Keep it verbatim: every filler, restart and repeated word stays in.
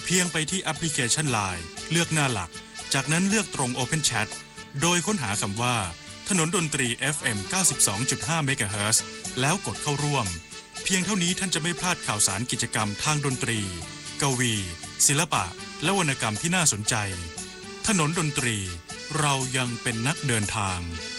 เพียงไปที่แอปพลิเคชัน ไลน์ เลือกหน้าหลักจากนั้นเลือกตรง Open Chat โดยค้นหาคำว่าถนนดนตรี เอฟ เอ็ม เก้าสิบสองจุดห้า เมกะเฮิรตซ์แล้วกดเข้าร่วมเพียงเท่านี้ท่านจะไม่พลาดข่าวสารกิจกรรมทางดนตรีกวีศิลปะและวรรณกรรมที่น่าสนใจถนนดนตรีเรายังเป็นนักเดินทาง